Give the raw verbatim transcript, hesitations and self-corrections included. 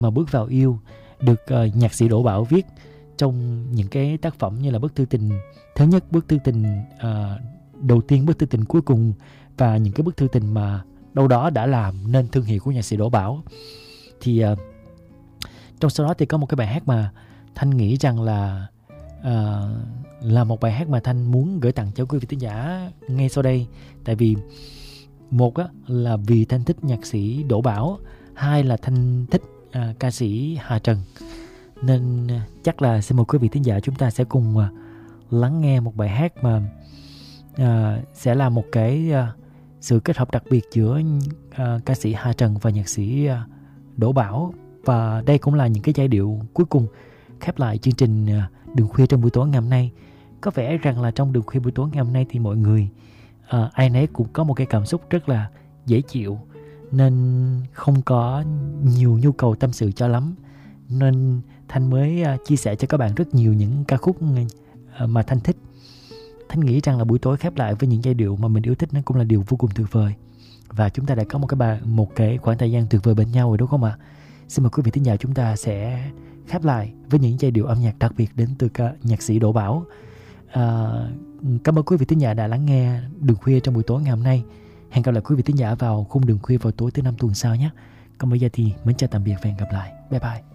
mà bước vào yêu được uh, nhạc sĩ Đỗ Bảo viết trong những cái tác phẩm như là Bức thư tình thứ nhất, Bức thư tình uh, đầu tiên, Bức thư tình cuối cùng, và những cái bức thư tình mà đâu đó đã làm nên thương hiệu của nhạc sĩ Đỗ Bảo. Thì uh, trong số đó thì có một cái bài hát mà Thanh nghĩ rằng là uh, là một bài hát mà Thanh muốn gửi tặng cho quý vị thính giả ngay sau đây. Tại vì một á, là vì Thanh thích nhạc sĩ Đỗ Bảo, hai là Thanh thích uh, ca sĩ Hà Trần. Nên uh, chắc là xin mời quý vị thính giả chúng ta sẽ cùng uh, lắng nghe một bài hát mà uh, sẽ là một cái uh, sự kết hợp đặc biệt giữa uh, ca sĩ Hà Trần và nhạc sĩ uh, Đỗ Bảo. Và đây cũng là những cái giai điệu cuối cùng khép lại chương trình uh, Đường Khuya trong buổi tối ngày hôm nay. Có vẻ rằng là trong Đường Khuya buổi tối ngày hôm nay thì mọi người uh, ai nấy cũng có một cái cảm xúc rất là dễ chịu, nên không có nhiều nhu cầu tâm sự cho lắm. Nên Thanh mới uh, chia sẻ cho các bạn rất nhiều những ca khúc uh, mà Thanh thích. Thanh nghĩ rằng là buổi tối khép lại với những giai điệu mà mình yêu thích nó cũng là điều vô cùng tuyệt vời. Và chúng ta đã có một cái bài, một cái khoảng thời gian tuyệt vời bên nhau rồi, đúng không ạ? Xin mời quý vị thính giả chúng ta sẽ khép lại với những giai điệu âm nhạc đặc biệt đến từ ca nhạc sĩ Đỗ Bảo. À, cảm ơn quý vị thính giả đã lắng nghe Đường Khuya trong buổi tối ngày hôm nay. Hẹn gặp lại quý vị thính giả vào khung Đường Khuya vào tối thứ năm tuần sau nhé. Còn bây giờ thì mến chào tạm biệt và hẹn gặp lại. Bye bye.